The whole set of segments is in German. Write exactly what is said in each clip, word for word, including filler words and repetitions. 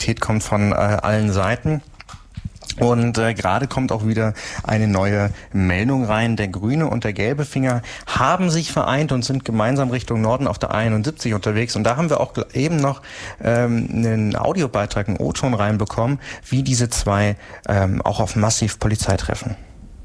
Aktivität kommt von äh, allen Seiten. Und äh, gerade kommt auch wieder eine neue Meldung rein. Der grüne und der gelbe Finger haben sich vereint und sind gemeinsam Richtung Norden auf der A einundsiebzig unterwegs. Und da haben wir auch eben noch ähm, einen Audiobeitrag, einen O-Ton reinbekommen, wie diese zwei ähm, auch auf massiv Polizei treffen.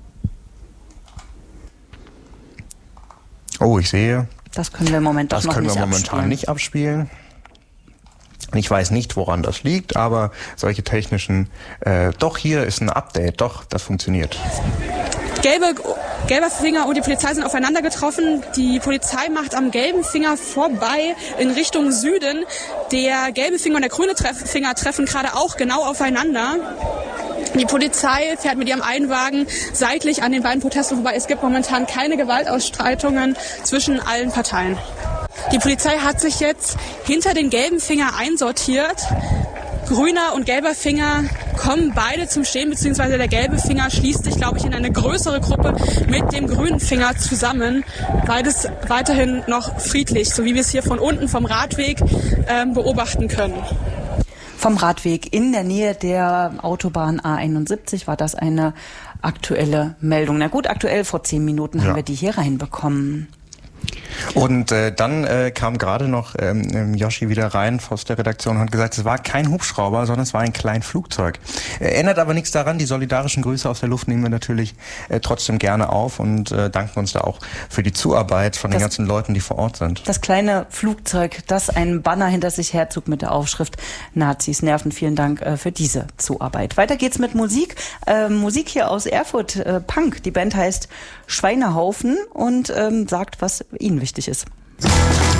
Oh, ich sehe. Das können wir im Moment das noch können nicht wir momentan abspielen. nicht abspielen. Ich weiß nicht, woran das liegt, aber solche technischen, äh, doch hier ist ein Update, doch, das funktioniert. Gelbe, gelber Finger und die Polizei sind aufeinander getroffen. Die Polizei macht am gelben Finger vorbei in Richtung Süden. Der gelbe Finger und der grüne Treff- Finger treffen gerade auch genau aufeinander. Die Polizei fährt mit ihrem Einwagen seitlich an den beiden Protesten vorbei. Es gibt momentan keine Gewaltausstreitungen zwischen allen Parteien. Die Polizei hat sich jetzt hinter den gelben Finger einsortiert. Grüner und gelber Finger kommen beide zum Stehen, beziehungsweise der gelbe Finger schließt sich, glaube ich, in eine größere Gruppe mit dem grünen Finger zusammen. Beides weiterhin noch friedlich, so wie wir es hier von unten vom Radweg äh, beobachten können. Vom Radweg in der Nähe der Autobahn A einundsiebzig war das eine aktuelle Meldung. Na gut, aktuell vor zehn Minuten ja. haben wir die hier reinbekommen. Und äh, dann äh, kam gerade noch ähm, Yoshi wieder rein aus der Redaktion und hat gesagt, es war kein Hubschrauber, sondern es war ein kleines Flugzeug. Äh, ändert aber nichts daran, die solidarischen Grüße aus der Luft nehmen wir natürlich äh, trotzdem gerne auf und äh, danken uns da auch für die Zuarbeit von das, den ganzen Leuten, die vor Ort sind. Das kleine Flugzeug, das einen Banner hinter sich herzog mit der Aufschrift Nazis nerven. Vielen Dank äh, für diese Zuarbeit. Weiter geht's mit Musik. Äh, Musik hier aus Erfurt, äh, Punk. Die Band heißt Schweinehaufen und ähm, sagt, was ihnen wichtig ist.